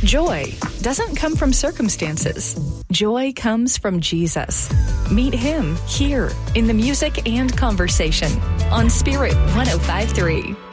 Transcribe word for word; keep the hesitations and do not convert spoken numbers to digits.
Joy doesn't come from circumstances. Joy comes from Jesus. Meet him here in the music and conversation on Spirit one oh five point three.